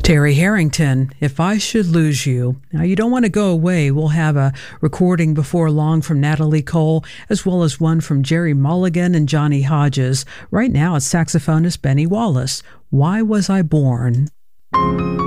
Terry Harrington, If I Should Lose You. Now, you don't want to go away. We'll have a recording before long from Natalie Cole, as well as one from Jerry Mulligan and Johnny Hodges. Right now, it's saxophonist Benny Wallace. Why Was I Born?